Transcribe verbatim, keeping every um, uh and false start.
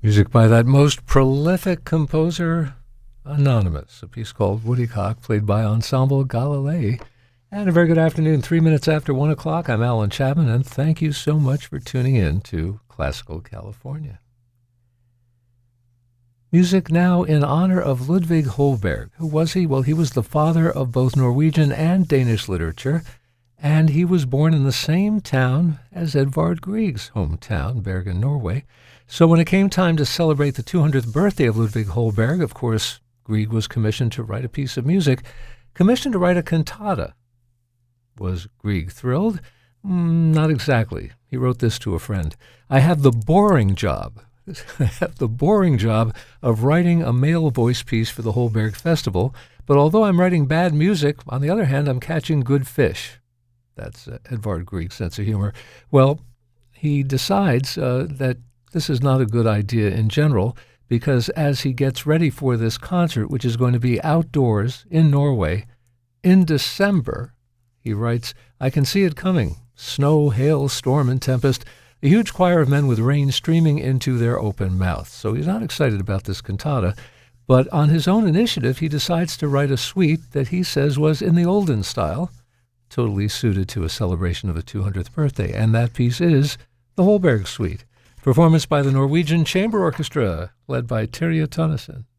Music by that most prolific composer, Anonymous, a piece called Woody Cock, played by Ensemble Galilei. And a very good afternoon, three minutes after one o'clock. I'm Alan Chapman, and thank you so much for tuning in to Classical California. Music now in honor of Ludwig Holberg. Who was he? Well, he was the father of both Norwegian and Danish literature, and he was born in the same town as Edvard Grieg's hometown, Bergen, Norway. So when it came time to celebrate the two hundredth birthday of Ludwig Holberg, of course, Grieg was commissioned to write a piece of music, commissioned to write a cantata. Was Grieg thrilled? Mm, not exactly. He wrote this to a friend. I have the boring job. I have the boring job of writing a male voice piece for the Holberg Festival, but although I'm writing bad music, on the other hand, I'm catching good fish. That's uh, Edvard Grieg's sense of humor. Well, he decides uh, that this is not a good idea in general, because as he gets ready for this concert, which is going to be outdoors in Norway in December, he writes, I can see it coming. Snow, hail, storm, and tempest. A huge choir of men with rain streaming into their open mouths. So he's not excited about this cantata, but on his own initiative, he decides to write a suite that he says was in the olden style, totally suited to a celebration of a two hundredth birthday. And that piece is the Holberg Suite. Performance by the Norwegian Chamber Orchestra, led by Terje Tønnesen.